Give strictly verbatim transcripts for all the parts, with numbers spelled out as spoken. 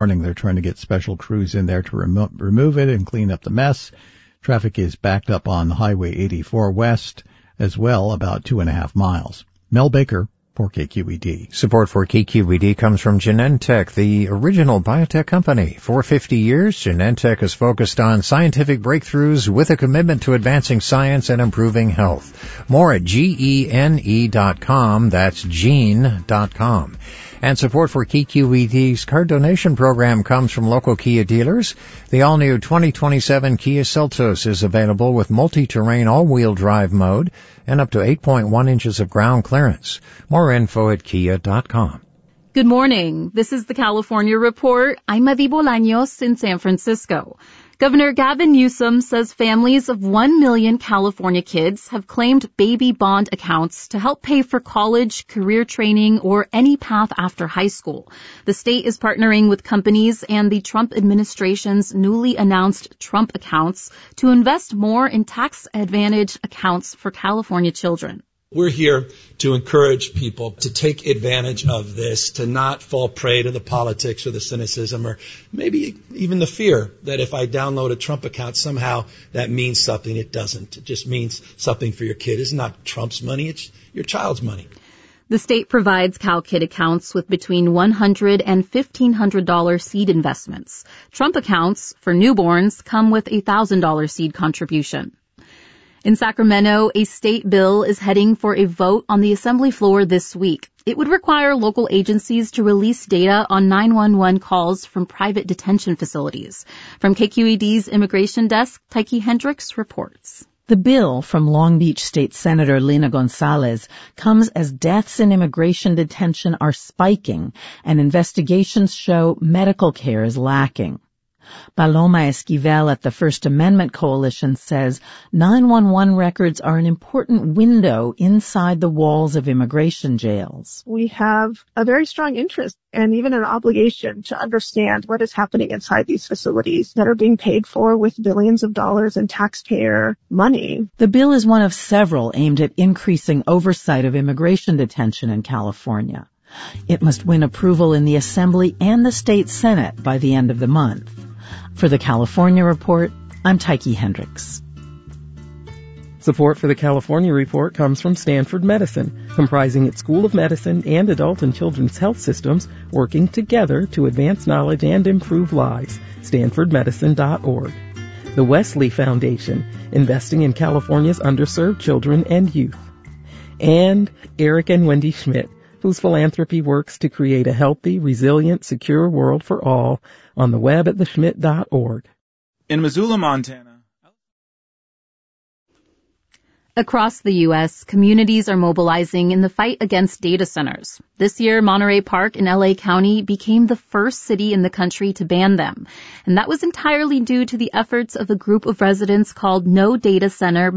morning. They're trying to get special crews in there to remo- remove it and clean up the mess. Traffic is backed up on Highway eighty-four West as well, about two and a half miles. Mel Baker for K Q E D. Support for K Q E D comes from Genentech, the original biotech company. For fifty years, Genentech has focused on scientific breakthroughs with a commitment to advancing science and improving health. More at G E N E dot com. That's gene dot com. And support for K Q E D's card donation program comes from local Kia dealers. The all-new twenty twenty-seven Kia Seltos is available with multi-terrain all-wheel drive mode and up to eight point one inches of ground clearance. More info at kia dot com. Good morning. This is the California Report. I'm Adi Bolaños in San Francisco. Governor Gavin Newsom says families of one million California kids have claimed baby bond accounts to help pay for college, career training, or any path after high school. The state is partnering with companies and the Trump administration's newly announced Trump accounts to invest more in tax advantage accounts for California children. We're here to encourage people to take advantage of this, to not fall prey to the politics or the cynicism or maybe even the fear that if I download a Trump account, somehow that means something. It doesn't. It just means something for your kid. It's not Trump's money. It's your child's money. The state provides CalKid accounts with between one hundred dollars and fifteen hundred dollars seed investments. Trump accounts for newborns come with a one thousand dollars seed contribution. In Sacramento, a state bill is heading for a vote on the assembly floor this week. It would require local agencies to release data on nine one one calls from private detention facilities. From K Q E D's Immigration Desk, Tyke Hendricks reports. The bill from Long Beach State Senator Lina Gonzalez comes as deaths in immigration detention are spiking and investigations show medical care is lacking. Paloma Esquivel at the First Amendment Coalition says nine one one records are an important window inside the walls of immigration jails. We have a very strong interest and even an obligation to understand what is happening inside these facilities that are being paid for with billions of dollars in taxpayer money. The bill is one of several aimed at increasing oversight of immigration detention in California. It must win approval in the Assembly and the State Senate by the end of the month. For the California Report, I'm Tyke Hendricks. Support for the California Report comes from Stanford Medicine, comprising its School of Medicine and adult and children's health systems working together to advance knowledge and improve lives. stanford medicine dot org. The Wesley Foundation, investing in California's underserved children and youth. And Eric and Wendy Schmidt, whose philanthropy works to create a healthy, resilient, secure world for all, on the web at the schmidt dot org. In Missoula, Montana. Across the U S, communities are mobilizing in the fight against data centers. This year, Monterey Park in L A County became the first city in the country to ban them. And that was entirely due to the efforts of a group of residents called No Data Center.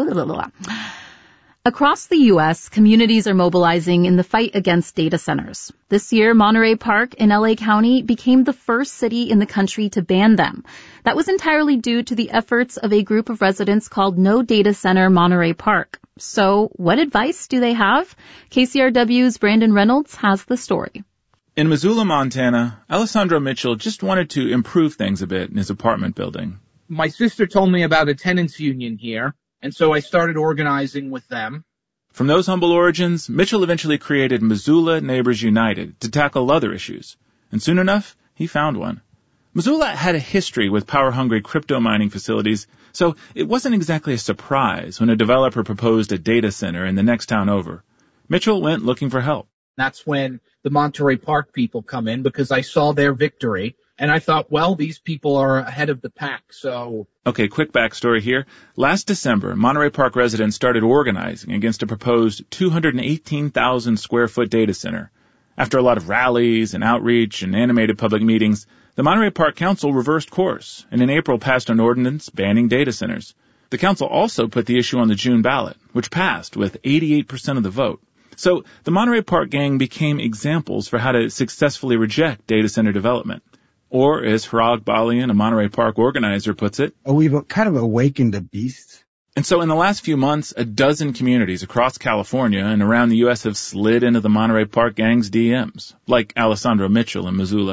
Across the U S, communities are mobilizing in the fight against data centers. This year, Monterey Park in L A County became the first city in the country to ban them. That was entirely due to the efforts of a group of residents called No Data Center Monterey Park. So, what advice do they have? K C R W's Brandon Reynolds has the story. In Missoula, Montana, Alessandro Mitchell just wanted to improve things a bit in his apartment building. My sister told me about a tenants union here. And so I started organizing with them. From those humble origins, Mitchell eventually created Missoula Neighbors United to tackle other issues. And soon enough, he found one. Missoula had a history with power-hungry crypto mining facilities, so it wasn't exactly a surprise when a developer proposed a data center in the next town over. Mitchell went looking for help. That's when the Monterey Park people come in because I saw their victory. And I thought, well, these people are ahead of the pack, so... Okay, quick backstory here. Last December, Monterey Park residents started organizing against a proposed two hundred eighteen thousand square foot data center. After a lot of rallies and outreach and animated public meetings, the Monterey Park Council reversed course and in April passed an ordinance banning data centers. The council also put the issue on the June ballot, which passed with eighty-eight percent of the vote. So the Monterey Park gang became examples for how to successfully reject data center development. Or, as Harag Balian, a Monterey Park organizer, puts it, oh, we've kind of awakened the beast. And so in the last few months, a dozen communities across California and around the U S have slid into the Monterey Park gang's D Ms, like Alessandro Mitchell in Missoula.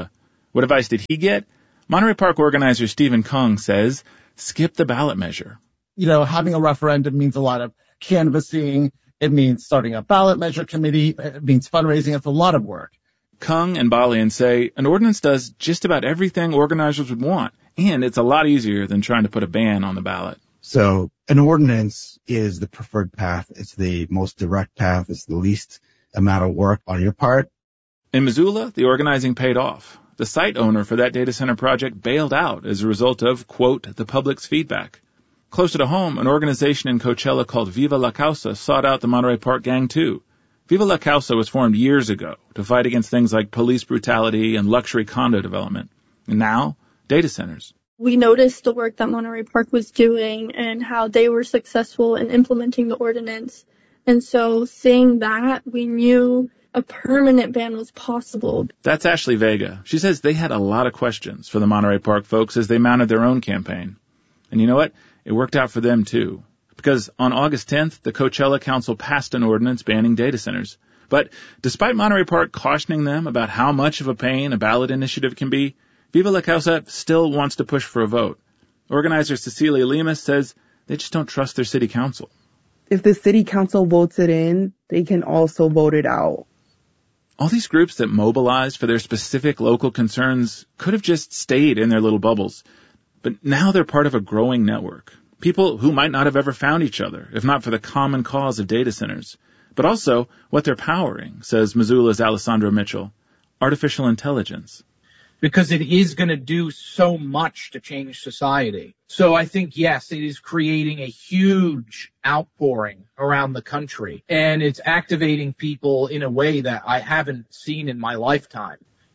What advice did he get? Monterey Park organizer Stephen Kung says, skip the ballot measure. You know, having a referendum means a lot of canvassing. It means starting a ballot measure committee. It means fundraising. It's a lot of work. Kung and Balian say an ordinance does just about everything organizers would want, and it's a lot easier than trying to put a ban on the ballot. So an ordinance is the preferred path. It's the most direct path. It's the least amount of work on your part. In Missoula, the organizing paid off. The site owner for that data center project bailed out as a result of, quote, the public's feedback. Closer to home, an organization in Coachella called Viva La Causa sought out the Monterey Park gang too. Viva La Causa was formed years ago to fight against things like police brutality and luxury condo development. And now, data centers. We noticed the work that Monterey Park was doing and how they were successful in implementing the ordinance. And so seeing that, we knew a permanent ban was possible. That's Ashley Vega. She says they had a lot of questions for the Monterey Park folks as they mounted their own campaign. And you know what? It worked out for them too. Because on August tenth, the Coachella Council passed an ordinance banning data centers. But despite Monterey Park cautioning them about how much of a pain a ballot initiative can be, Viva La Causa still wants to push for a vote. Organizer Cecilia Lemus says they just don't trust their city council. If the city council votes it in, they can also vote it out. All these groups that mobilized for their specific local concerns could have just stayed in their little bubbles. But now they're part of a growing network. People who might not have ever found each other, if not for the common cause of data centers. But also what they're powering, says Missoula's Alessandro Mitchell. Artificial intelligence. Because it is going to do so much to change society. So I think, yes, it is creating a huge outpouring around the country. And it's activating people in a way that I haven't seen in my lifetime.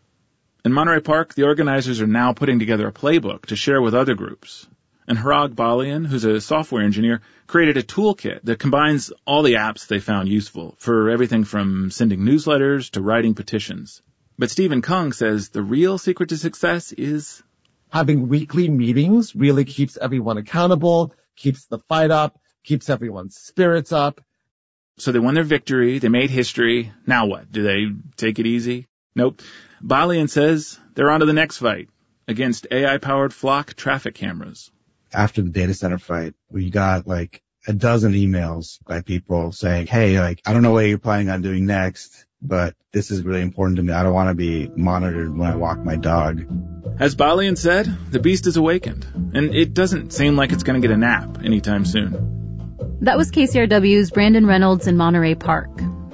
In Monterey Park, the organizers are now putting together a playbook to share with other groups. And Harag Balian, who's a software engineer, created a toolkit that combines all the apps they found useful for everything from sending newsletters to writing petitions. But Stephen Kung says the real secret to success is having weekly meetings really keeps everyone accountable, keeps the fight up, keeps everyone's spirits up. So they won their victory, they made history. Now what? Do they take it easy? Nope. Balian says they're on to the next fight against A I-powered flock traffic cameras. After the data center fight, we got like a dozen emails by people saying, hey, like, I don't know what you're planning on doing next, but this is really important to me. I don't want to be monitored when I walk my dog. As Balian said, the beast is awakened, and it doesn't seem like it's going to get a nap anytime soon. That was K C R W's Brandon Reynolds in Monterey Park.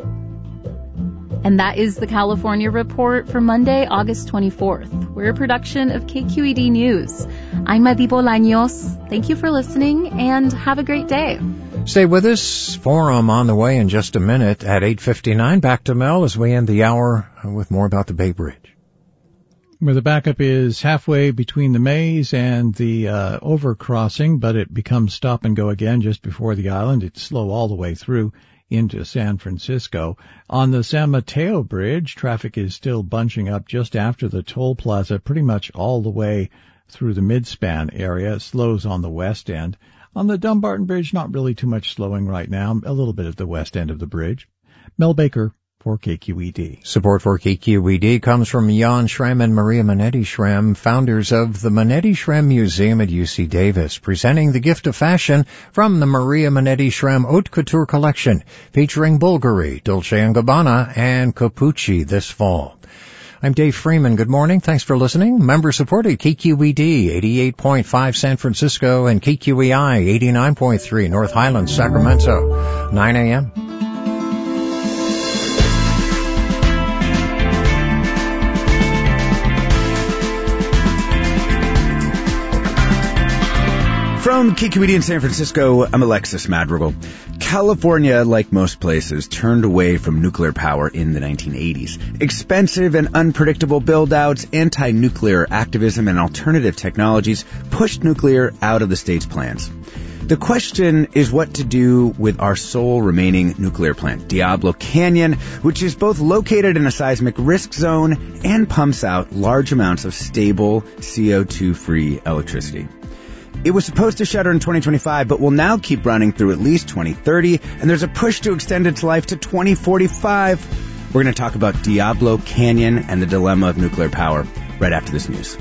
And that is the California Report for Monday, August twenty-fourth. We're a production of K Q E D News. I'm Madi Bolaños. Thank you for listening, and have a great day. Stay with us. Forum on the way in just a minute at eight fifty-nine. Back to Mel as we end the hour with more about the Bay Bridge. Where the backup is halfway between the maze and the uh, overcrossing, but it becomes stop and go again just before the island. It's slow all the way through into San Francisco. On the San Mateo Bridge, traffic is still bunching up just after the toll plaza, pretty much all the way through the midspan area. It slows on the west end. On the Dumbarton Bridge, not really too much slowing right now, a little bit at the west end of the bridge. Mel Baker for K Q E D. Support for K Q E D comes from Jan Schramm and Maria Manetti Schramm, founders of the Manetti Schramm Museum at U C Davis, presenting the gift of fashion from the Maria Manetti Schramm Haute Couture collection, featuring Bulgari, Dolce and Gabbana, and Capucci this fall. I'm Dave Freeman. Good morning. Thanks for listening. Member supported K Q E D eighty-eight point five San Francisco and K Q E I eighty-nine point three North Highlands, Sacramento, nine a.m. From K Q E D in San Francisco, I'm Alexis Madrigal. California, like most places, turned away from nuclear power in the nineteen eighties. Expensive and unpredictable build-outs, anti-nuclear activism, and alternative technologies pushed nuclear out of the state's plans. The question is what to do with our sole remaining nuclear plant, Diablo Canyon, which is both located in a seismic risk zone and pumps out large amounts of stable C O two free electricity. It was supposed to shutter in twenty twenty-five, but will now keep running through at least twenty thirty, and there's a push to extend its life to twenty forty-five. We're going to talk about Diablo Canyon and the dilemma of nuclear power. right after this news.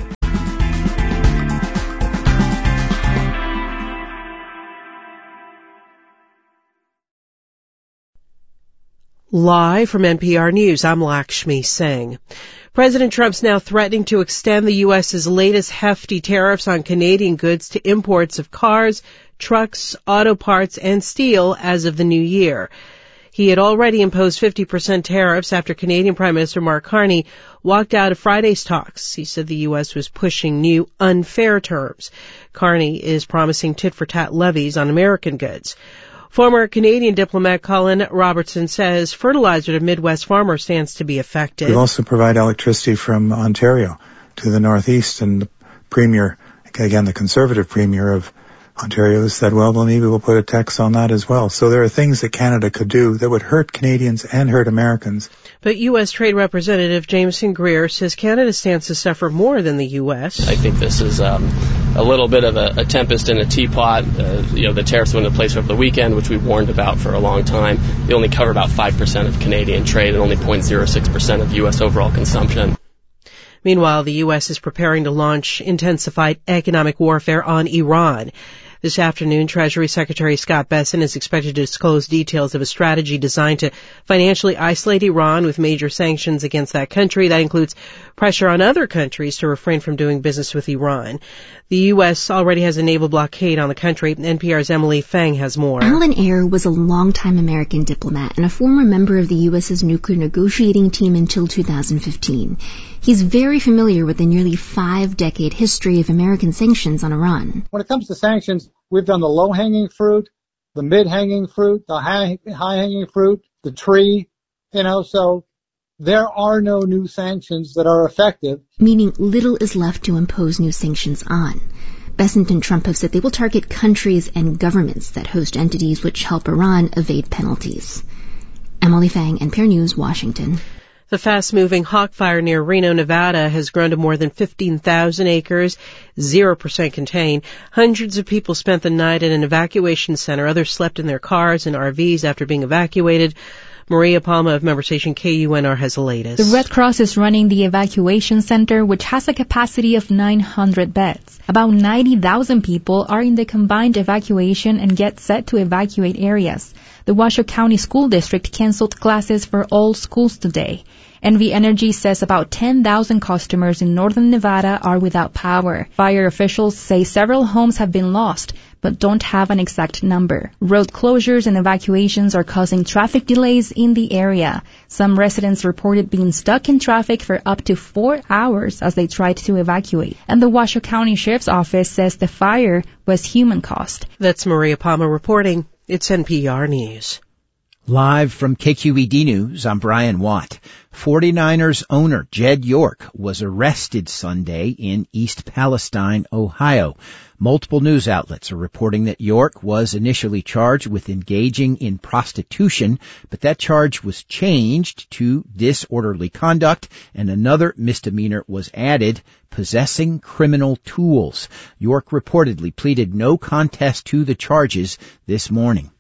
Live from N P R News, I'm Lakshmi Singh. President Trump's now threatening to extend the U S's latest hefty tariffs on Canadian goods to imports of cars, trucks, auto parts, and steel as of the new year. He had already imposed fifty percent tariffs after Canadian Prime Minister Mark Carney walked out of Friday's talks. He said the U S was pushing new unfair terms. Carney is promising tit-for-tat levies on American goods. Former Canadian diplomat Colin Robertson says fertilizer to Midwest farmers stands to be affected. We also provide electricity from Ontario to the Northeast, and the Premier, again, the Conservative Premier of Ontario said, well, well, maybe we'll put a tax on that as well. So there are things that Canada could do that would hurt Canadians and hurt Americans. But U S. Trade Representative Jameson Greer says Canada stands to suffer more than the U S. I think this is um, a little bit of a, a tempest in a teapot. Uh, you know, the tariffs went into place over the weekend, which we warned about for a long time. They only cover about five percent of Canadian trade and only zero point zero six percent of U S overall consumption. Meanwhile, the U S is preparing to launch intensified economic warfare on Iran. This afternoon, Treasury Secretary Scott Bessent is expected to disclose details of a strategy designed to financially isolate Iran with major sanctions against that country. That includes pressure on other countries to refrain from doing business with Iran. The U S already has a naval blockade on the country. N P R's Emily Feng has more. Alan Ayer was a longtime American diplomat and a former member of the U S's nuclear negotiating team until two thousand fifteen. He's very familiar with the nearly five-decade history of American sanctions on Iran. When it comes to sanctions, we've done the low-hanging fruit, the mid-hanging fruit, the high, high-hanging fruit, the tree, you know, so there are no new sanctions that are effective. Meaning little is left to impose new sanctions on. Bessent and Trump have said they will target countries and governments that host entities which help Iran evade penalties. Emily Fang, N P R News, Washington. The fast-moving Hawk Fire near Reno, Nevada has grown to more than fifteen thousand acres, zero percent contained. Hundreds of people spent the night at an evacuation center. Others slept in their cars and R Vs after being evacuated. Maria Palma of member station K U N R has the latest. The Red Cross is running the evacuation center, which has a capacity of nine hundred beds. About ninety thousand people are in the combined evacuation and get set to evacuate areas. The Washoe County School District canceled classes for all schools today. N V Energy says about ten thousand customers in northern Nevada are without power. Fire officials say several homes have been lost, but don't have an exact number. Road closures and evacuations are causing traffic delays in the area. Some residents reported being stuck in traffic for up to four hours as they tried to evacuate. And the Washoe County Sheriff's Office says the fire was human-caused. That's Maria Palma reporting. It's N P R News. Live from K Q E D News, I'm Brian Watt. forty-niners owner Jed York was arrested Sunday in East Palestine, Ohio. Multiple news outlets are reporting that York was initially charged with engaging in prostitution, but that charge was changed to disorderly conduct, and another misdemeanor was added, possessing criminal tools. York reportedly pleaded no contest to the charges this morning.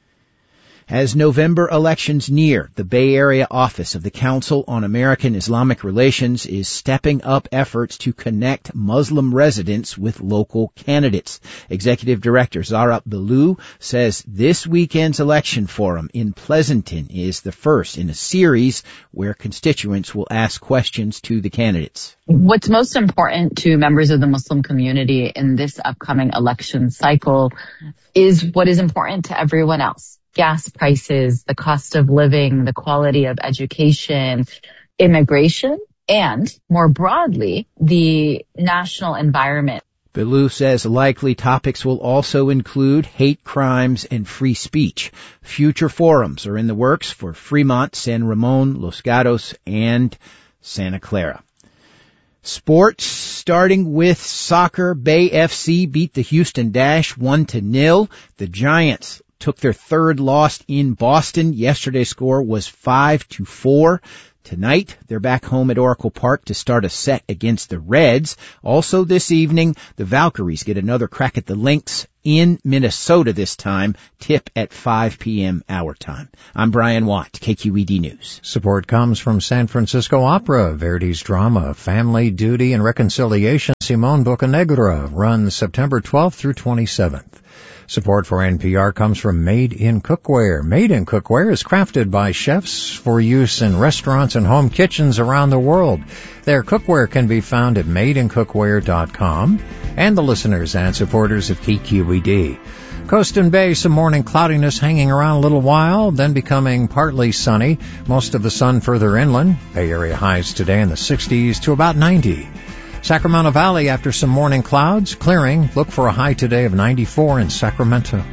As November elections near, the Bay Area office of the Council on American Islamic Relations is stepping up efforts to connect Muslim residents with local candidates. Executive Director Zara Ballou says this weekend's election forum in Pleasanton is the first in a series where constituents will ask questions to the candidates. What's most important to members of the Muslim community in this upcoming election cycle is what is important to everyone else. Gas prices, the cost of living, the quality of education, immigration, and more broadly, the national environment. Ballou says likely topics will also include hate crimes and free speech. Future forums are in the works for Fremont, San Ramon, Los Gatos, and Santa Clara. Sports, starting with soccer, Bay F C beat the Houston Dash one to nil. The Giants took their third loss in Boston. Yesterday's score was five to four. Tonight, they're back home at Oracle Park to start a set against the Reds. Also this evening, the Valkyries get another crack at the Lynx in Minnesota this time. Tip at five p.m. our time. I'm Brian Watt, K Q E D News. Support comes from San Francisco Opera. Verdi's drama, Family, Duty, and Reconciliation, Simón Bocanegra, runs September twelfth through twenty-seventh. Support for N P R comes from Made in Cookware. Made in Cookware is crafted by chefs for use in restaurants and home kitchens around the world. Their cookware can be found at made in cookware dot com. And the listeners and supporters of K Q E D. Coast and Bay, some morning cloudiness hanging around a little while, then becoming partly sunny. Most of the sun further inland. Bay Area highs today in the sixties to about ninety. Sacramento Valley, after some morning clouds, clearing. Look for a high today of ninety-four in Sacramento.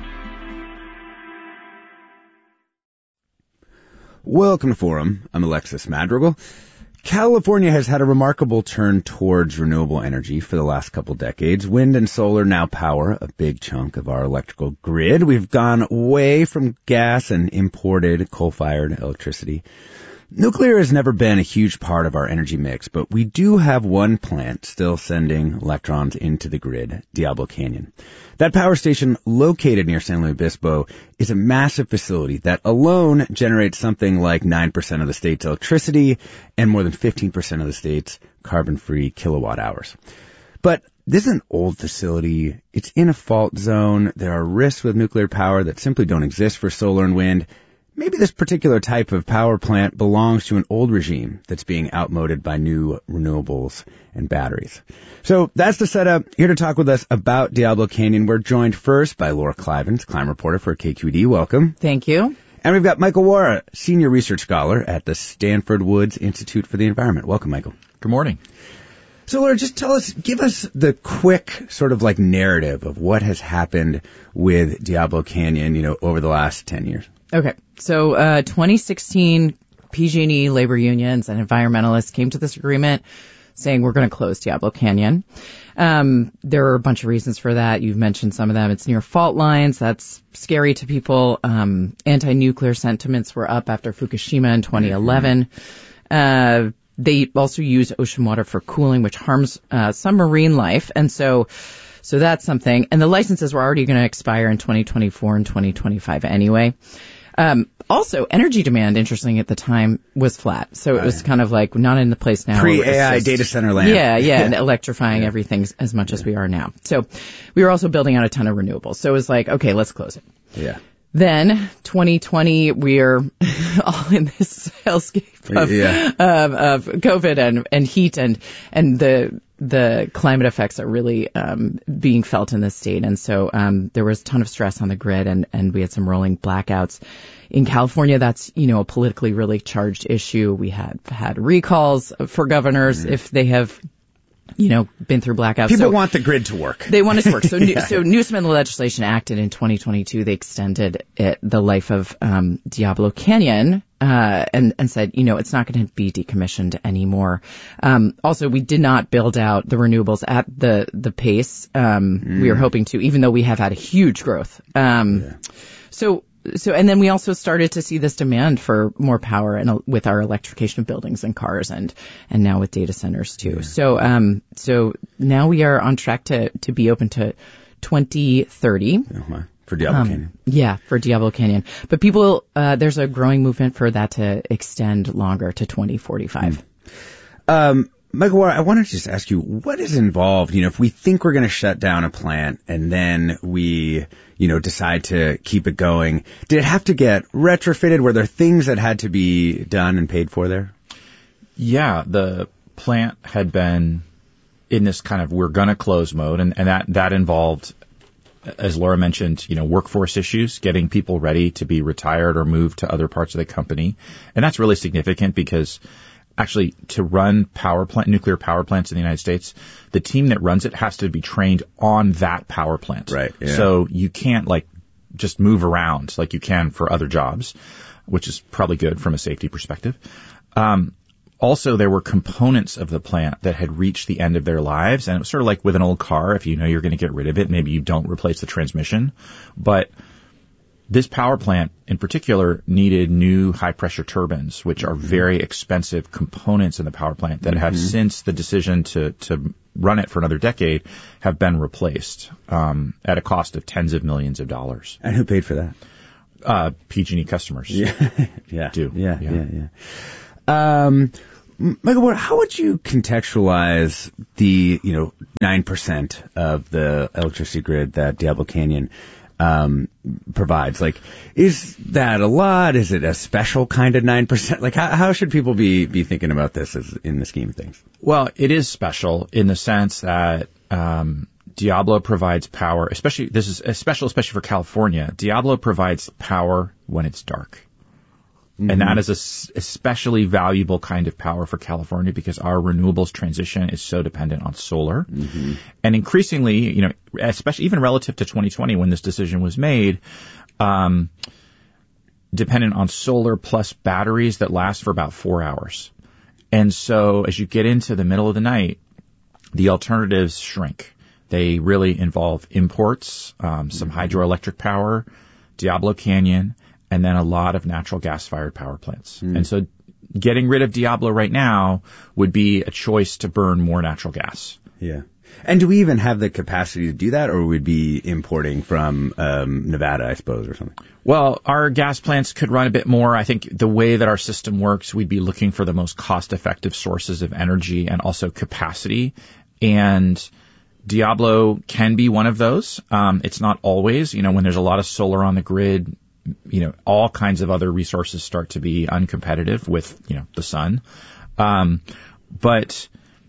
Welcome to Forum. I'm Alexis Madrigal. California has had a remarkable turn towards renewable energy for the last couple decades. Wind and solar now power a big chunk of our electrical grid. We've gone away from gas and imported coal-fired electricity. Nuclear has never been a huge part of our energy mix, but we do have one plant still sending electrons into the grid, Diablo Canyon. That power station, located near San Luis Obispo, is a massive facility that alone generates something like nine percent of the state's electricity and more than fifteen percent of the state's carbon-free kilowatt hours. But this is an old facility. It's in a fault zone. There are risks with nuclear power that simply don't exist for solar and wind. Maybe this particular type of power plant belongs to an old regime that's being outmoded by new renewables and batteries. So that's the setup. Here to talk with us about Diablo Canyon, we're joined first by Laura Clivens, climate reporter for K Q E D. Welcome. Thank you. And we've got Michael Wara, senior research scholar at the Stanford Woods Institute for the Environment. Welcome, Michael. Good morning. So, Laura, just tell us, give us the quick sort of like narrative of what has happened with Diablo Canyon, you know, over the last ten years. Okay. So, uh, twenty sixteen, P G and E, labor unions, and environmentalists came to this agreement saying we're going to close Diablo Canyon. Um, there are a bunch of reasons for that. You've mentioned some of them. It's near fault lines. That's scary to people. Um, anti-nuclear sentiments were up after Fukushima in twenty eleven. Uh, they also use ocean water for cooling, which harms uh, some marine life. And so, so that's something. And the licenses were already going to expire in twenty twenty-four and twenty twenty-five anyway. Um, also, energy demand, interesting at the time, was flat. So it was kind of like not in the place now. Pre-A I data center land. Yeah, yeah, and electrifying yeah. everything as much yeah. as we are now. So we were also building out a ton of renewables. So it was like, okay, let's close it. Yeah. Then twenty twenty, we're all in this hellscape of, yeah. of, of COVID and, and heat and, and the, the climate effects are really, um, being felt in the state. And so, um, there was a ton of stress on the grid and, and we had some rolling blackouts. In California, that's, you know, a politically really charged issue. We had had recalls for governors mm-hmm. if they have, you know, been through blackouts. People so want the grid to work. They want it to work. So, yeah. so Newsom and the legislation acted in twenty twenty-two. They extended it, the life of um, Diablo Canyon, uh, and, and said, you know, it's not going to be decommissioned anymore. Um, also, we did not build out the renewables at the the pace um, mm. we were hoping to, even though we have had a huge growth. Um, yeah. So. So, and then we also started to see this demand for more power and with our electrification of buildings and cars and, and now with data centers too. Yeah. So, um, so now we are on track to, to be open to twenty thirty. Uh-huh. For Diablo um, Canyon. Yeah, for Diablo Canyon. But people, uh, there's a growing movement for that to extend longer to twenty forty-five. Mm. Um, Michael, I wanted to just ask you, what is involved, you know, if we think we're going to shut down a plant and then we, you know, decide to keep it going, did it have to get retrofitted? Were there things that had to be done and paid for there? Yeah, the plant had been in this kind of we're going to close mode, and, and that, that involved, as Laura mentioned, you know, workforce issues, getting people ready to be retired or moved to other parts of the company. And that's really significant because actually, to run power plant, nuclear power plants in the United States, the team that runs it has to be trained on that power plant. Right. Yeah. So you can't like just move around like you can for other jobs, which is probably good from a safety perspective. Um, also, there were components of the plant that had reached the end of their lives, and it was sort of like with an old car. If you know you're going to get rid of it, maybe you don't replace the transmission, but this power plant in particular needed new high-pressure turbines, which are very expensive components in the power plant that mm-hmm. have since the decision to, to run it for another decade have been replaced um, at a cost of tens of millions of dollars. And who paid for that? Uh, P G and E customers. Yeah, yeah, do. Yeah, yeah, yeah. yeah. Um, Michael, how would you contextualize the, you know, nine percent of the electricity grid that Diablo Canyon um, provides? Like, is that a lot? Is it a special kind of nine percent? Like, how, how should people be, be thinking about this as, in the scheme of things? Well, it is special in the sense that um, Diablo provides power, especially, this is special, especially for California. Diablo provides power when it's dark. Mm-hmm. And that is a especially valuable kind of power for California because our renewables transition is so dependent on solar. Mm-hmm. And increasingly, you know, especially even relative to twenty twenty when this decision was made, um, dependent on solar plus batteries that last for about four hours. And so as you get into the middle of the night, the alternatives shrink. They really involve imports, um, some mm-hmm. hydroelectric power, Diablo Canyon, and then a lot of natural gas-fired power plants. Mm. And so getting rid of Diablo right now would be a choice to burn more natural gas. Yeah. And do we even have the capacity to do that, or would we be importing from um, Nevada, I suppose, or something? Well, our gas plants could run a bit more. I think the way that our system works, we'd be looking for the most cost-effective sources of energy and also capacity. And Diablo can be one of those. Um, it's not always. You know, when there's a lot of solar on the grid, you know, all kinds of other resources start to be uncompetitive with, you know, the sun. Um, but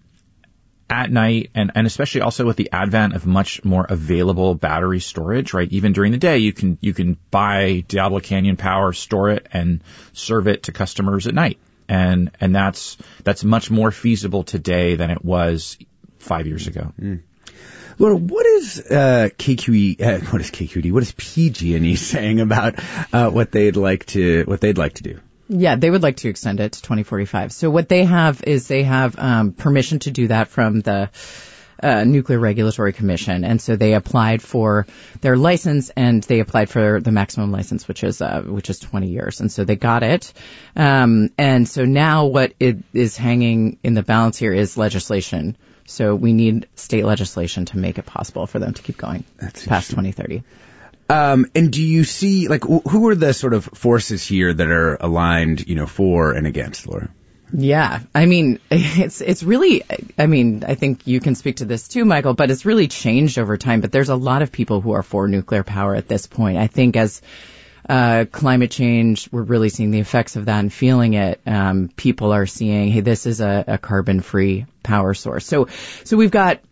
at night, and, and especially also with the advent of much more available battery storage, right? Even during the day, you can, you can buy Diablo Canyon power, store it, and serve it to customers at night. And, and that's, that's much more feasible today than it was five years ago. Mm. Laura, what is uh, K Q E? Uh, what is K Q D? What is P G and E saying about uh, what they'd like to what they'd like to do? Yeah, they would like to extend it to twenty forty-five. So what they have is they have um, permission to do that from the uh, Nuclear Regulatory Commission, and so they applied for their license and they applied for the maximum license, which is uh, which is twenty years, and so they got it. Um, and so now what it is hanging in the balance here is legislation. So we need state legislation to make it possible for them to keep going That's past twenty thirty. Um, and do you see, like, who are the sort of forces here that are aligned, you know, for and against, Laura? Yeah, I mean, it's it's really, I mean, I think you can speak to this too, Michael, but it's really changed over time. But there's a lot of people who are for nuclear power at this point. I think as Uh, climate change, we're really seeing the effects of that and feeling it. Um, people are seeing, hey, this is a, a carbon-free power source. So, so we've got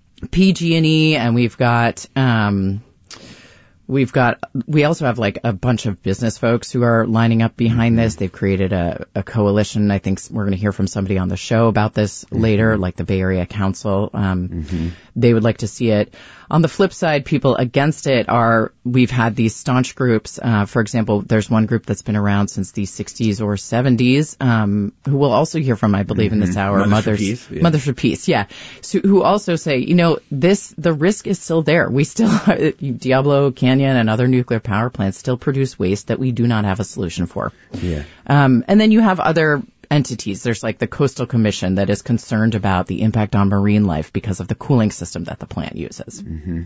P G and E, and we've got, um, we've got, we also have like a bunch of business folks who are lining up behind mm-hmm. this. They've created a, a coalition. I think we're going to hear from somebody on the show about this mm-hmm. later, like the Bay Area Council. Um, mm-hmm. They would like to see it. On the flip side, people against it are, we've had these staunch groups. Uh, for example, there's one group that's been around since the sixties or seventies, um, who we'll also hear from, I believe, mm-hmm. in this hour. Mothers, Mothers for Peace. Yeah. Mothers for Peace, yeah. So, who also say, you know, this, the risk is still there. We still, Diablo Canyon and other nuclear power plants still produce waste that we do not have a solution for. Yeah. Um, and then you have other entities. There's like the Coastal Commission that is concerned about the impact on marine life because of the cooling system that the plant uses. Mm-hmm.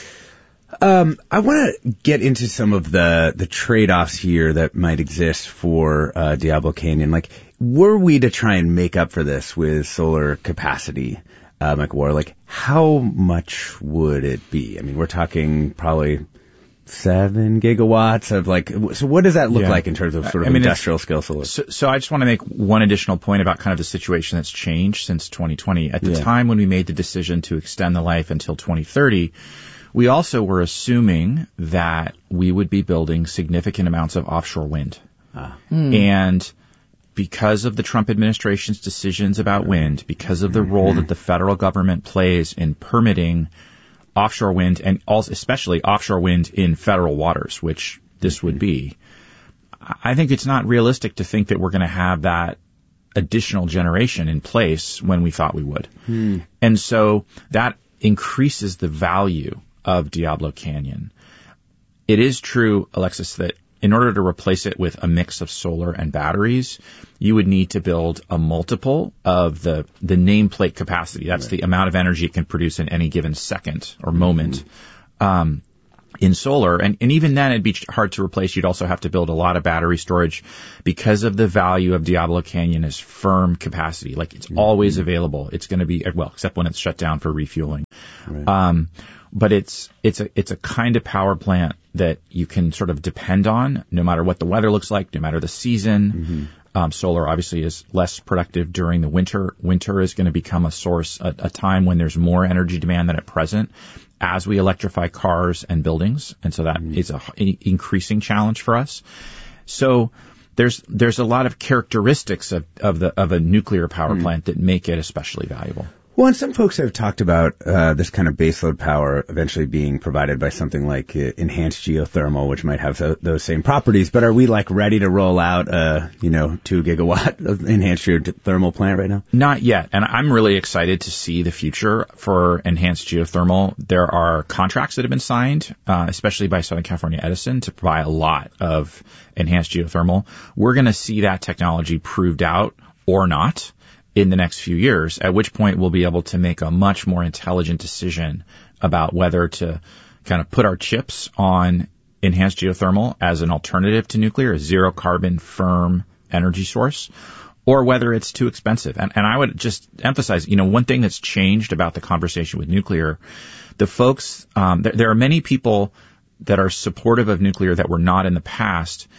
Um, I want to get into some of the, the trade-offs here that might exist for uh, Diablo Canyon. Like, were we to try and make up for this with solar capacity, uh, Michael War, like, how much would it be? I mean, we're talking probably seven gigawatts of like, so what does that look yeah. like in terms of sort of I mean, industrial scale solar? So, so I just want to make one additional point about kind of the situation that's changed since twenty twenty. At the yeah. time when we made the decision to extend the life until twenty thirty, we also were assuming that we would be building significant amounts of offshore wind. Ah. Mm. And because of the Trump administration's decisions about wind, because of the mm-hmm. role that the federal government plays in permitting offshore wind, and also especially offshore wind in federal waters, which this would be, I think it's not realistic to think that we're going to have that additional generation in place when we thought we would. Hmm. And so that increases the value of Diablo Canyon. It is true, Alexis, that in order to replace it with a mix of solar and batteries, you would need to build a multiple of the, the nameplate capacity. That's right. The amount of energy it can produce in any given second or moment. Mm-hmm. Um, in solar, and, and even then it'd be hard to replace. You'd also have to build a lot of battery storage because of the value of Diablo Canyon as firm capacity. Like it's mm-hmm. always available. It's going to be, well, except when it's shut down for refueling. Right. Um, but it's, it's a, it's a kind of power plant that you can sort of depend on no matter what the weather looks like, no matter the season. Mm-hmm. Um, solar obviously is less productive during the winter. Winter is going to become a source, a, a time when there's more energy demand than at present as we electrify cars and buildings. And so that mm-hmm. is a, a increasing challenge for us. So there's, there's a lot of characteristics of, of the, of a nuclear power mm-hmm. plant that make it especially valuable. Well, and some folks have talked about uh, this kind of baseload power eventually being provided by something like uh, enhanced geothermal, which might have th- those same properties. But are we like ready to roll out a, you know, two gigawatt of enhanced geothermal plant right now? Not yet. And I'm really excited to see the future for enhanced geothermal. There are contracts that have been signed, uh, especially by Southern California Edison, to provide a lot of enhanced geothermal. We're going to see that technology proved out or not in the next few years, at which point we'll be able to make a much more intelligent decision about whether to kind of put our chips on enhanced geothermal as an alternative to nuclear, a zero carbon firm energy source, or whether it's too expensive. And, and I would just emphasize, you know, one thing that's changed about the conversation with nuclear, the folks, um, there, there are many people that are supportive of nuclear that were not in the past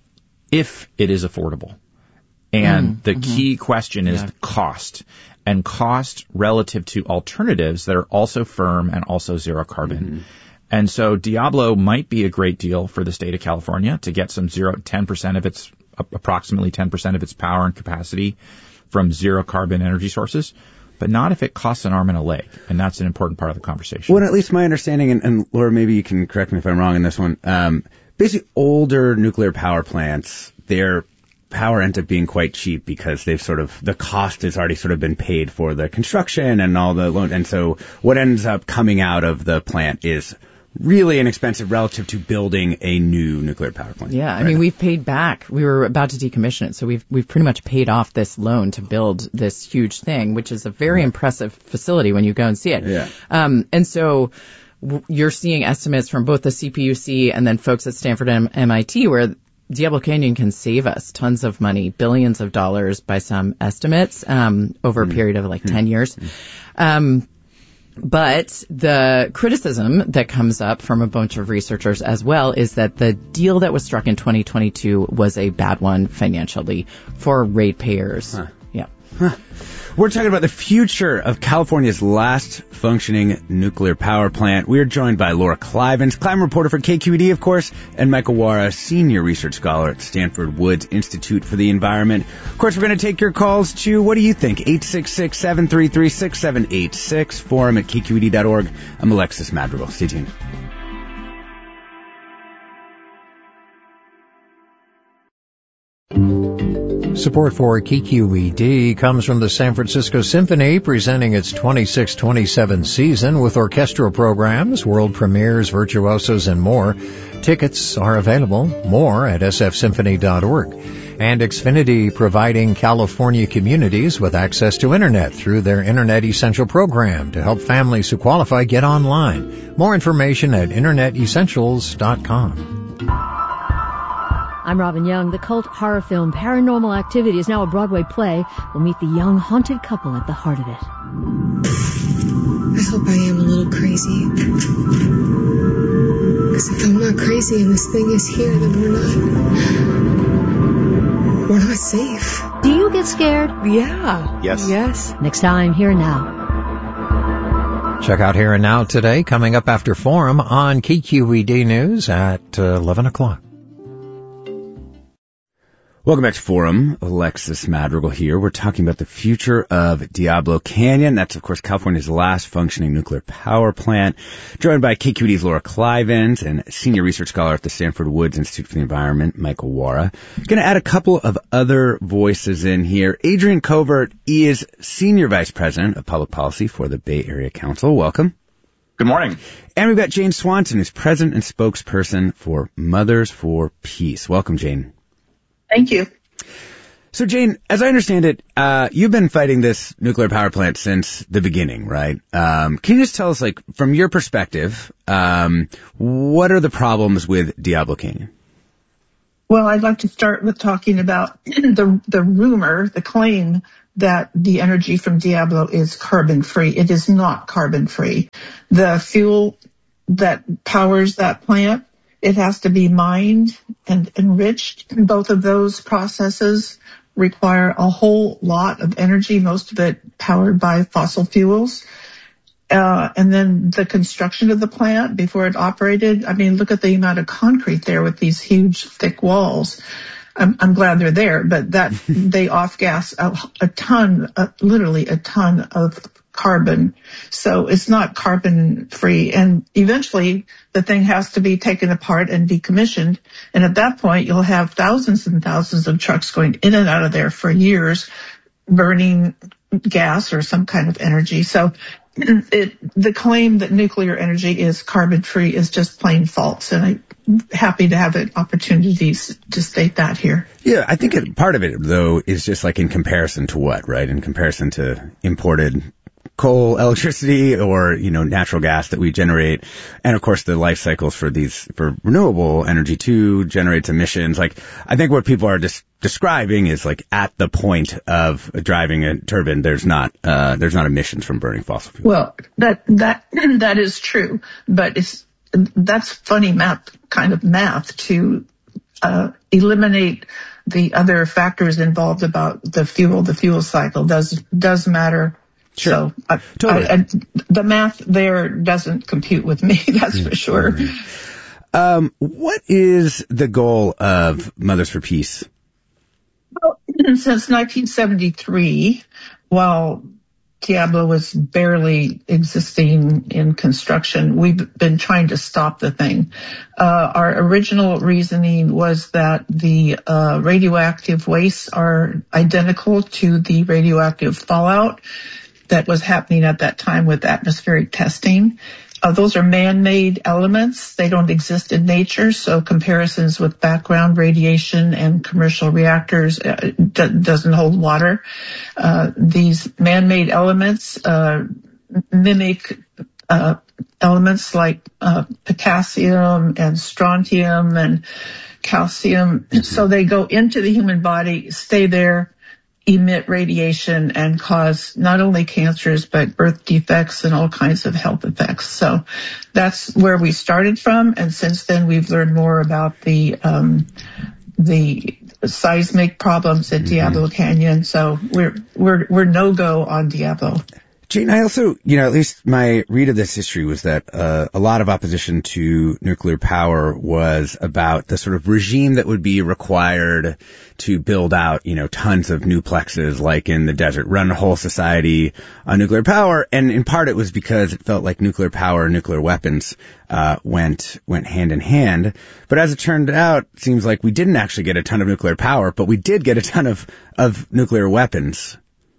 if it is affordable. And mm, the mm-hmm. key question is yeah. cost, and cost relative to alternatives that are also firm and also zero carbon. Mm-hmm. And so Diablo might be a great deal for the state of California to get some zero, ten percent of its, approximately ten percent of its power and capacity from zero carbon energy sources, but not if it costs an arm and a leg. And that's an important part of the conversation. Well, at least my understanding, and, and Laura, maybe you can correct me if I'm wrong in this one, um, basically older nuclear power plants, they're power ends up being quite cheap because they've sort of, the cost has already sort of been paid for the construction and all the loan. And so what ends up coming out of the plant is really inexpensive relative to building a new nuclear power plant. Yeah, I right? mean, we've paid back. We were about to decommission it, so we've we've pretty much paid off this loan to build this huge thing, which is a very yeah. impressive facility when you go and see it. Yeah. Um, and so w- you're seeing estimates from both the C P U C and then folks at Stanford and M I T where Diablo Canyon can save us tons of money, billions of dollars by some estimates, um, over a period of like mm. ten years. Mm. Um, but the criticism that comes up from a bunch of researchers as well is that the deal that was struck in twenty twenty-two was a bad one financially for ratepayers. Huh. Yeah. Huh. We're talking about the future of California's last functioning nuclear power plant. We're joined by Laura Klivans, climate reporter for K Q E D, of course, and Michael Wara, senior research scholar at Stanford Woods Institute for the Environment. Of course, we're going to take your calls too. What do you think? eight six six, seven three three, six seven eight six, forum at K Q E D dot org. I'm Alexis Madrigal. Stay tuned. Support for K Q E D comes from the San Francisco Symphony, presenting its twenty-six twenty-seven season with orchestral programs, world premieres, virtuosos, and more. Tickets are available. More at S F symphony dot org. And Xfinity, providing California communities with access to Internet through their Internet Essential program to help families who qualify get online. More information at internet essentials dot com. I'm Robin Young. The cult horror film Paranormal Activity is now a Broadway play. We'll meet the young, haunted couple at the heart of it. I hope I am a little crazy. Because if I'm not crazy and this thing is here, then we're not... we're not safe. Do you get scared? Yeah. Yes. Yes. Next time, Here and Now. Check out Here and Now today, coming up after Forum on K Q E D News at uh, eleven o'clock. Welcome back to Forum. Alexis Madrigal here. We're talking about the future of Diablo Canyon. That's, of course, California's last functioning nuclear power plant. Joined by K Q E D's Laura Klivans and senior research scholar at the Stanford Woods Institute for the Environment, Michael Wara. Going to add a couple of other voices in here. Adrian Covert is senior vice president of public policy for the Bay Area Council. Welcome. Good morning. And we've got Jane Swanson, who's president and spokesperson for Mothers for Peace. Welcome, Jane. Thank you. So, Jane, as I understand it, uh, you've been fighting this nuclear power plant since the beginning, right? Um, can you just tell us, like, from your perspective, um, what are the problems with Diablo Canyon? Well, I'd like to start with talking about the the rumor, the claim that the energy from Diablo is carbon-free. It is not carbon-free. The fuel that powers that plant, it has to be mined and enriched. Both of those processes require a whole lot of energy, most of it powered by fossil fuels. Uh, and then the construction of the plant before it operated, I mean, look at the amount of concrete there with these huge, thick walls. I'm, I'm glad they're there, but that they off-gas a, a ton, uh, literally a ton of carbon. So it's not carbon-free. And eventually the thing has to be taken apart and decommissioned. And at that point, you'll have thousands and thousands of trucks going in and out of there for years, burning gas or some kind of energy. So it, the claim that nuclear energy is carbon-free is just plain false. And I'm happy to have an opportunity to state that here. Yeah, I think it, part of it, though, is just like in comparison to what, right? In comparison to imported coal, electricity, or, you know, natural gas that we generate. And of course, the life cycles for these, for renewable energy too, generates emissions. Like, I think what people are just describing is like at the point of driving a turbine, there's not, uh, there's not emissions from burning fossil fuels. Well, that, that, that is true, but it's, that's funny math, kind of math to, uh, eliminate the other factors involved about the fuel. The fuel cycle does, does matter. Sure. So I, totally. I, I, the math there doesn't compute with me, that's for sure. Um, what is the goal of Mothers for Peace? Well, since nineteen seventy-three, while Diablo was barely existing in construction, we've been trying to stop the thing. Uh, our original reasoning was that the uh, radioactive wastes are identical to the radioactive fallout that was happening at that time with atmospheric testing. Uh, those are man-made elements. They don't exist in nature, so comparisons with background radiation and commercial reactors uh, d- doesn't hold water. Uh, these man-made elements uh, mimic uh, elements like uh, potassium and strontium and calcium. Mm-hmm. So they go into the human body, stay there, emit radiation, and cause not only cancers, but birth defects and all kinds of health effects. So that's where we started from. And since then, we've learned more about the, um, the seismic problems at mm-hmm. Diablo Canyon. So we're, we're, we're no-go on Diablo. Jane, I also, you know, at least my read of this history was that uh, a lot of opposition to nuclear power was about the sort of regime that would be required to build out, you know, tons of nuplexes like in the desert, run a whole society on nuclear power. And in part it was because it felt like nuclear power and nuclear weapons uh went went hand in hand. But as it turned out, it seems like we didn't actually get a ton of nuclear power, but we did get a ton of, of nuclear weapons.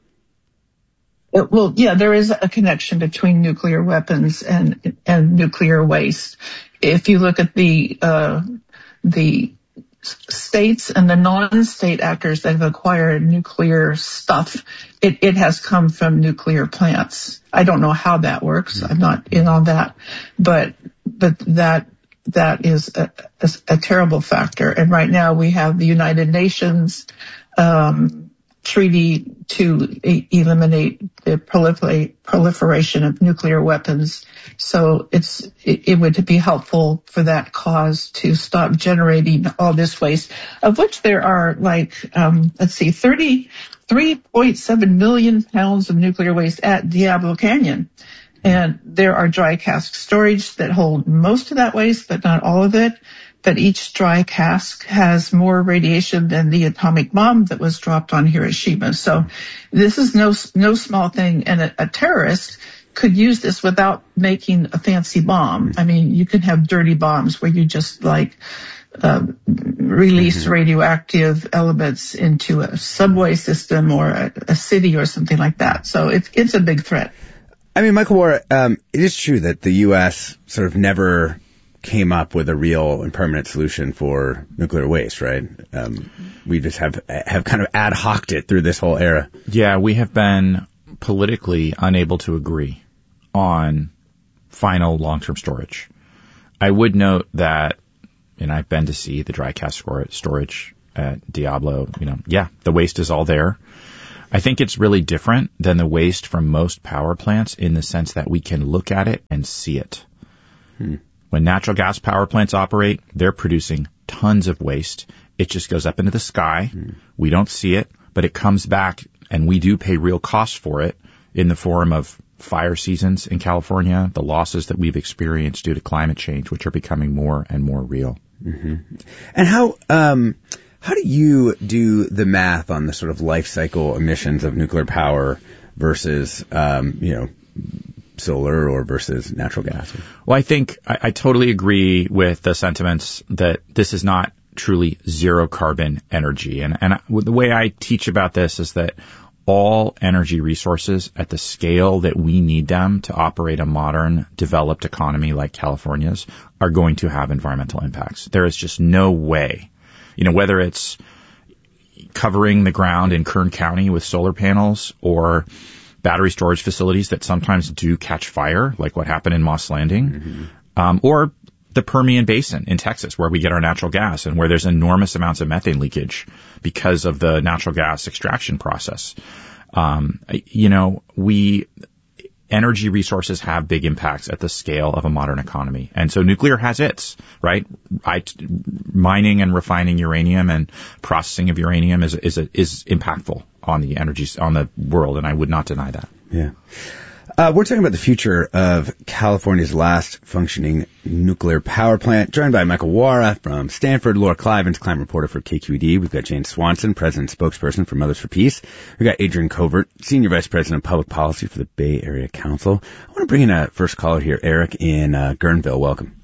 Well, yeah, there is a connection between nuclear weapons and and nuclear waste. If you look at the uh, the states and the non-state actors that have acquired nuclear stuff, it, it has come from nuclear plants. I don't know how that works. I'm not in on that, but but that that is a, a, a terrible factor. And right now we have the United Nations um treaty to e- eliminate the prolifer- proliferation of nuclear weapons. So it's it, it would be helpful for that cause to stop generating all this waste, of which there are like, um, let's see, thirty-three point seven million pounds of nuclear waste at Diablo Canyon. And there are dry cask storage that hold most of that waste, but not all of it. But each dry cask has more radiation than the atomic bomb that was dropped on Hiroshima. So this is no no small thing, and a, a terrorist could use this without making a fancy bomb. I mean, you can have dirty bombs where you just like uh, release mm-hmm. radioactive elements into a subway system or a, a city or something like that. So it's it's a big threat. I mean, Michael Wara, um, it is true that the U S sort of never came up with a real and permanent solution for nuclear waste, right? Um, we just have have kind of ad hoc'd it through this whole era. Yeah, we have been politically unable to agree on final long-term storage. I would note that, and I've been to see the dry cask storage at Diablo, you know, yeah, the waste is all there. I think it's really different than the waste from most power plants in the sense that we can look at it and see it. Hmm. When natural gas power plants operate, they're producing tons of waste. It just goes up into the sky. Hmm. We don't see it, but it comes back, and we do pay real costs for it in the form of fire seasons in California, the losses that we've experienced due to climate change, which are becoming more and more real. Mm-hmm. And how... Um How do you do the math on the sort of life cycle emissions of nuclear power versus, um, you know, solar or versus natural gas? Well, I think I, I totally agree with the sentiments that this is not truly zero carbon energy. And, and I, the way I teach about this is that all energy resources at the scale that we need them to operate a modern, developed economy like California's are going to have environmental impacts. There is just no way. You know, whether it's covering the ground in Kern County with solar panels or battery storage facilities that sometimes do catch fire, like what happened in Moss Landing, mm-hmm. um, or the Permian Basin in Texas, where we get our natural gas and where there's enormous amounts of methane leakage because of the natural gas extraction process. Um, you know, we... Energy resources have big impacts at the scale of a modern economy. And so nuclear has its, right? I, mining and refining uranium and processing of uranium is, is, is impactful on the energy, on the world. And I would not deny that. Yeah. Uh, we're talking about the future of California's last functioning nuclear power plant, joined by Michael Wara from Stanford, Laura Clivens, climate reporter for K Q E D. We've got Jane Swanson, president and spokesperson for Mothers for Peace. We've got Adrian Covert, senior vice president of public policy for the Bay Area Council. I want to bring in a first caller here, Eric in uh, Guerneville. Welcome.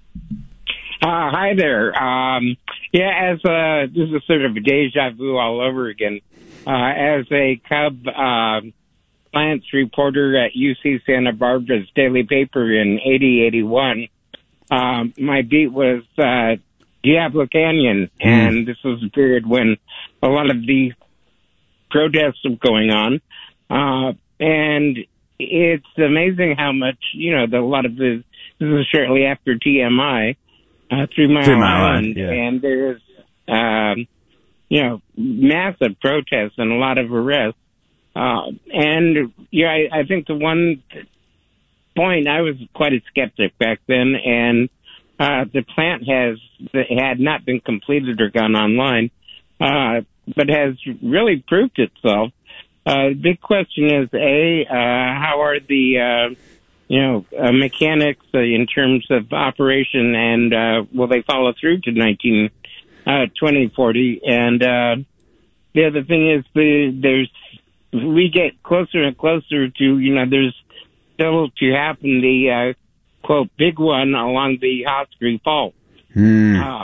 Uh, hi there. Um, yeah, as uh, this is sort of a deja vu all over again. Uh, as a Cub uh, science reporter at U C Santa Barbara's daily paper in eighty eighty-one, um, my beat was uh, Diablo Canyon, mm. and this was a period when a lot of the protests were going on, uh, and it's amazing how much, you know, the, a lot of the, this is shortly after T M I, uh, Three Mile Three Mile Island, yeah. and there's, um, you know, massive protests and a lot of arrests. Uh, and, yeah, I, I think the one point, I was quite a skeptic back then, and uh, the plant has had not been completed or gone online, uh, but has really proved itself. Uh, the big question is, A, uh, how are the, uh, you know, uh, mechanics uh, in terms of operation, and uh, will they follow through to nineteen, uh, twenty forty? And uh, the other thing is, the, there's we get closer and closer to, you know, there's still to happen the, uh, quote, big one along the Osprey Fault. Hmm. Uh,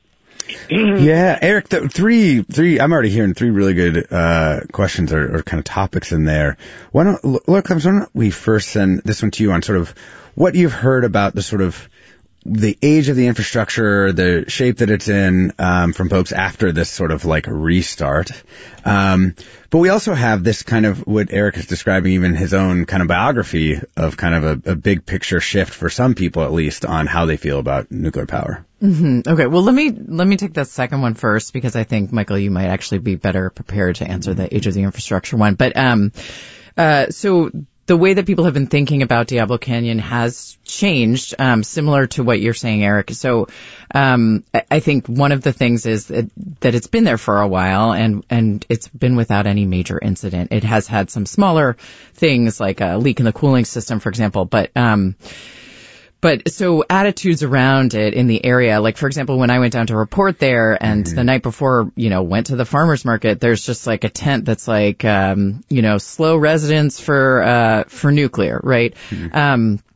yeah, Eric, the three, three, I'm already hearing three really good, uh, questions or, or kind of topics in there. Why don't, look, why don't we first send this one to you on sort of what you've heard about the sort of the age of the infrastructure, the shape that it's in, um, from folks after this sort of like restart. Um, but we also have this kind of what Eric is describing, even his own kind of biography of kind of a, a big picture shift for some people, at least, on how they feel about nuclear power. Mm-hmm. Okay. Well, let me, let me take that second one first, because I think, Michael, you might actually be better prepared to answer the age of the infrastructure one. But, um, uh, so, the way that people have been thinking about Diablo Canyon has changed, um, similar to what you're saying, Eric. So, um, I think one of the things is that, that it's been there for a while, and, and it's been without any major incident. It has had some smaller things like a leak in the cooling system, for example, but, um, But so attitudes around it in the area, like, for example, when I went down to report there and mm-hmm. the night before, you know, went to the farmer's market, there's just like a tent that's like, um, you know, slow residence for, uh, for nuclear, right? Mm-hmm. Um,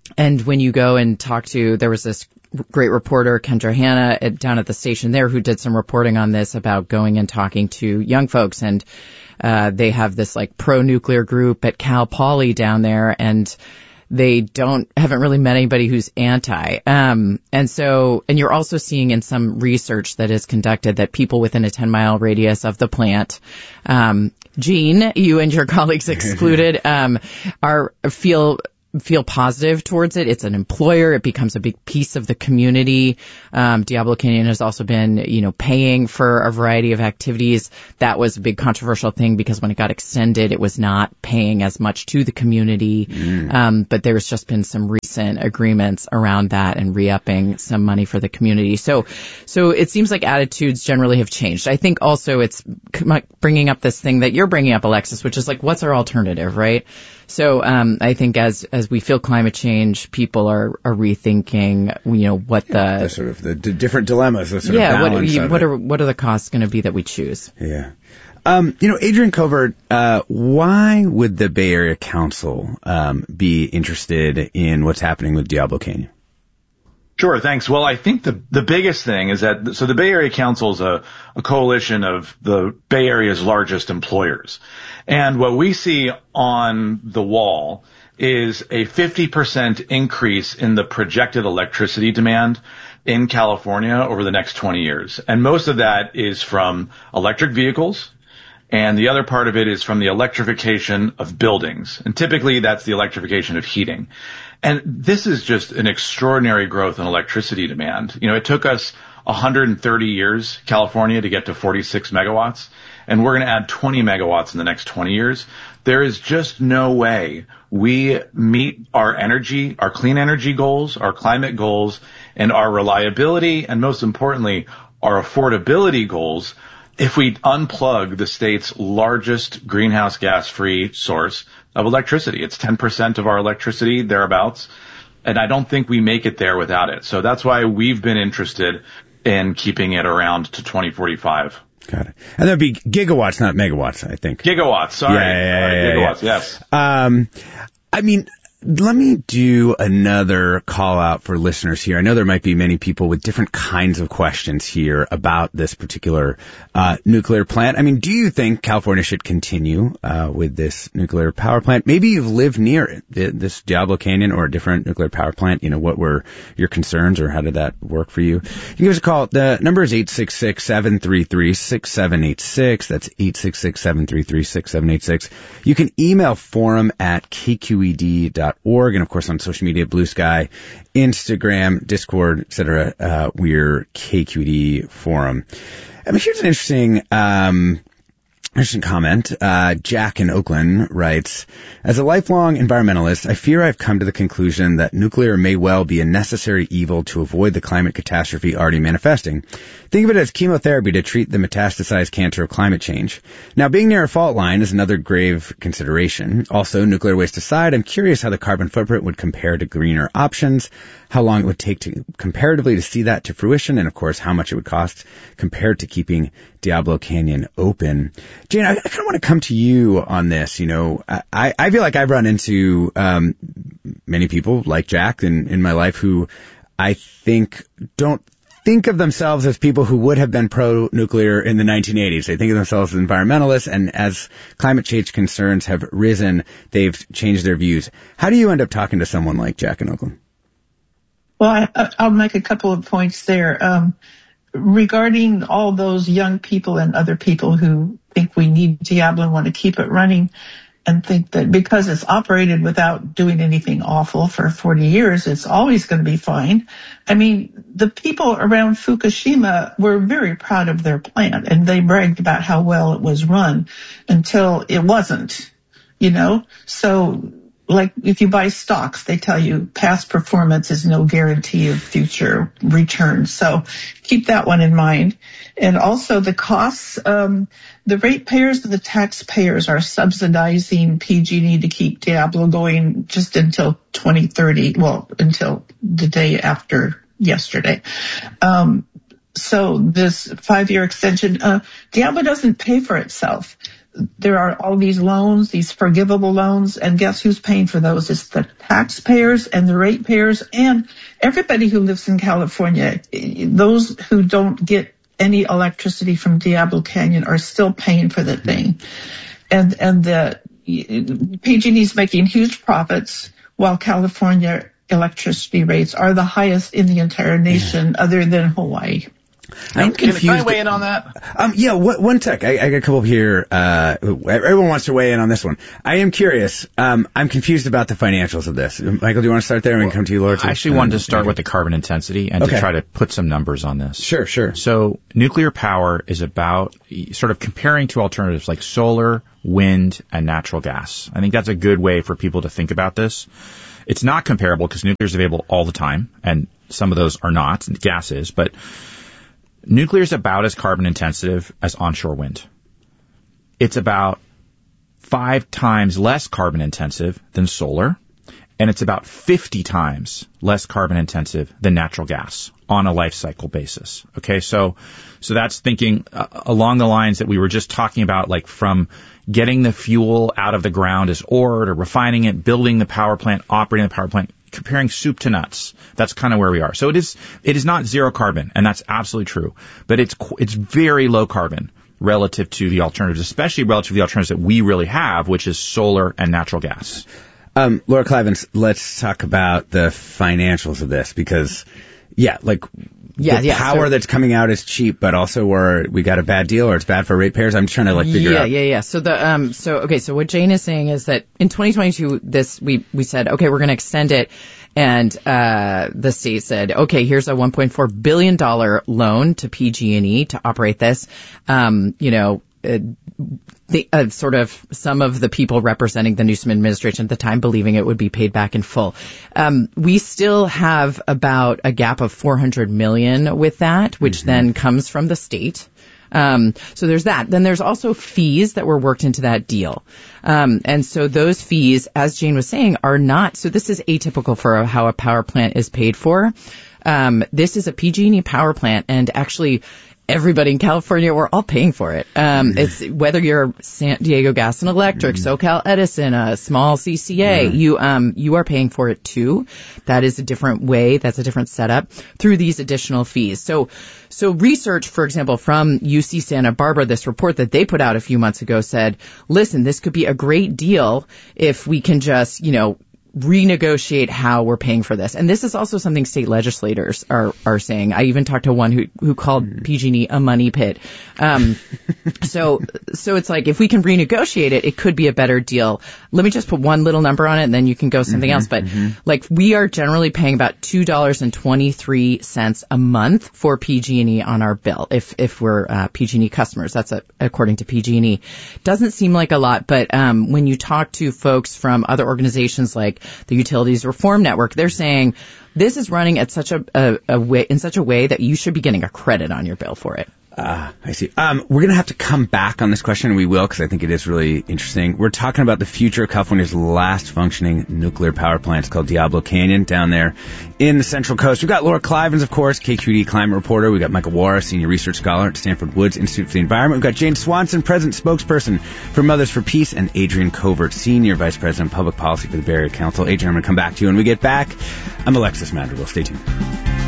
And when you go and talk to, there was this great reporter, Kendra Hanna, at, down at the station there, who did some reporting on this about going and talking to young folks. And uh, they have this like pro-nuclear group at Cal Poly down there, and they don't, haven't really met anybody who's anti. Um, and so, and you're also seeing in some research that is conducted that people within a ten mile radius of the plant, um, Gene, you and your colleagues excluded, um, are, feel, feel positive towards it. It's an employer. It becomes a big piece of the community. Um, Diablo Canyon has also been, you know, paying for a variety of activities. That was a big controversial thing because when it got extended, it was not paying as much to the community. Mm. Um, but there's just been some recent agreements around that and re-upping some money for the community. So, so it seems like attitudes generally have changed. I think also it's bringing up this thing that you're bringing up, Alexis, which is like, what's our alternative, right? So um, I think as as we feel climate change, people are, are rethinking, you know, what the, yeah, the sort of the d- different dilemmas. The sort yeah, of balance what, of what it. are what are the costs going to be that we choose? Yeah. Um, you know, Adrian Covert, uh, why would the Bay Area Council um, be interested in what's happening with Diablo Canyon? Sure, thanks. Well, I think the the biggest thing is that, so the Bay Area Council is a, a coalition of the Bay Area's largest employers. And what we see on the wall is a fifty percent increase in the projected electricity demand in California over the next twenty years. And most of that is from electric vehicles, and the other part of it is from the electrification of buildings. And typically that's the electrification of heating. And this is just an extraordinary growth in electricity demand. You know, it took us one hundred thirty years, California, to get to forty-six megawatts, and we're going to add twenty megawatts in the next twenty years. There is just no way we meet our energy, our clean energy goals, our climate goals, and our reliability, and most importantly, our affordability goals if we unplug the state's largest greenhouse gas-free source of electricity. It's ten percent of our electricity, thereabouts, and I don't think we make it there without it. So that's why we've been interested in keeping it around to twenty forty-five. Got it. And that'd be gigawatts, not megawatts, I think. Gigawatts, sorry. Yeah, yeah, yeah, sorry, yeah, gigawatts, yeah. yes. Um, I mean, let me do another call out for listeners here. I know there might be many people with different kinds of questions here about this particular uh, nuclear plant. I mean, do you think California should continue uh, with this nuclear power plant? Maybe you've lived near it, this Diablo Canyon or a different nuclear power plant. You know, what were your concerns or how did that work for you? You can give us a call. The number is eight six six, seven three three, six seven eight six. That's eight six six, seven three three, six seven eight six. You can email forum at k q e d dot org, and of course on social media, Blue Sky, Instagram, Discord, et cetera. Uh, we're K Q E D Forum. I mean, here's an interesting, um, interesting comment. Uh, Jack in Oakland writes, as a lifelong environmentalist, I fear I've come to the conclusion that nuclear may well be a necessary evil to avoid the climate catastrophe already manifesting. Think of it as chemotherapy to treat the metastasized cancer of climate change. Now, being near a fault line is another grave consideration. Also, nuclear waste aside, I'm curious how the carbon footprint would compare to greener options, how long it would take to comparatively to see that to fruition, and of course, how much it would cost compared to keeping Diablo Canyon open. Jane, I, I kind of want to come to you on this. You know, I, I feel like I've run into um, many people like Jack in, in my life who I think don't think of themselves as people who would have been pro-nuclear in the nineteen eighties. They think of themselves as environmentalists, and as climate change concerns have risen, they've changed their views. How do you end up talking to someone like Jack in Oakland? Well, I, I'll make a couple of points there. Um, regarding all those young people and other people who think we need Diablo and want to keep it running and think that because it's operated without doing anything awful for forty years, it's always going to be fine. I mean, the people around Fukushima were very proud of their plant, and they bragged about how well it was run until it wasn't, you know? So, like if you buy stocks, they tell you past performance is no guarantee of future returns. So keep that one in mind. And also the costs, um, the ratepayers and the taxpayers are subsidizing P G and E to keep Diablo going just until twenty thirty, well, until the day after yesterday. Um, so this five-year extension, uh, Diablo doesn't pay for itself. there are all these loans, these forgivable loans, and guess who's paying for those? It's the taxpayers and the ratepayers and everybody who lives in California. Those who don't get any electricity from Diablo Canyon are still paying for the thing. And, and the P G and E is making huge profits while California electricity rates are the highest in the entire nation other than Hawaii. I'm Can, confused. can I weigh in on that? Um, yeah, what, one sec. I, I got a couple here. Uh, everyone wants to weigh in on this one. I am curious. Um, I'm confused about the financials of this. Michael, do you want to start there and well, come to you, Laura? I actually wanted to start with the carbon intensity and okay. to try to put some numbers on this. Sure, sure. So nuclear power is about sort of comparing to alternatives like solar, wind, and natural gas. I think that's a good way for people to think about this. It's not comparable because nuclear is available all the time, and some of those are not, and gas is, but nuclear is about as carbon intensive as onshore wind. It's about five times less carbon intensive than solar, and it's about fifty times less carbon intensive than natural gas on a life cycle basis. Okay, so so that's thinking uh, along the lines that we were just talking about, like from getting the fuel out of the ground as ore, to refining it, building the power plant, operating the power plant, comparing soup to nuts. That's kind of where we are. So it is, it is not zero carbon, and that's absolutely true. But it's, it's very low carbon relative to the alternatives, especially relative to the alternatives that we really have, which is solar and natural gas. Um, Laura Klivans, let's talk about the financials of this because, yeah, like, yeah, the yeah, power so, that's coming out is cheap, but also we're, we got a bad deal or it's bad for ratepayers. I'm just trying to like figure yeah, out. Yeah, yeah, yeah. So the, um, so, okay, so what Jane is saying is that in twenty twenty-two, this, we, we said, okay, we're going to extend it. And, uh, the state said, okay, here's a one point four billion dollars loan to P G and E to operate this. Um, you know, uh, the, uh, sort of some of the people representing the Newsom administration at the time believing it would be paid back in full. Um, we still have about a gap of four hundred million dollars with that, which mm-hmm. then comes from the state. Um, so there's that. Then there's also fees that were worked into that deal. Um, and so those fees, as Jane was saying, are not, so this is atypical for how a power plant is paid for. Um, this is a P G and E power plant, and actually everybody in California, we're all paying for it. Um, it's whether you're San Diego Gas and Electric, SoCal Edison, a small C C A, yeah. you, um, you are paying for it too. That is a different way. That's a different setup through these additional fees. So, so research, for example, from U C Santa Barbara, this report that they put out a few months ago said, listen, this could be a great deal if we can just, you know, renegotiate how we're paying for this. And this is also something state legislators are, are saying. I even talked to one who, who called P G and E a money pit. Um, so, so it's like, if we can renegotiate it, it could be a better deal. Let me just put one little number on it and then you can go something mm-hmm, else. But mm-hmm. like, we are generally paying about two dollars and twenty-three cents a month for P G and E on our bill. If, if we're, uh, P G and E customers, that's a, according to P G and E. Doesn't seem like a lot, but, um, when you talk to folks from other organizations like the Utilities Reform Network, they're saying this is running at such a, a, a way, in such a way that you should be getting a credit on your bill for it. Ah, uh, I see. Um, we're going to have to come back on this question, and we will, because I think it is really interesting. We're talking about the future of California's last functioning nuclear power plant. It's called Diablo Canyon down there in the Central Coast. We've got Laura Klivans, of course, K Q E D climate reporter. We've got Michael Wara, senior research scholar at Stanford Woods Institute for the Environment. We've got Jane Swanson, president spokesperson for Mothers for Peace, and Adrian Covert, senior vice president of public policy for the Bay Area Council. Adrian, I'm going to come back to you when we get back. I'm Alexis Madrigal. Stay tuned.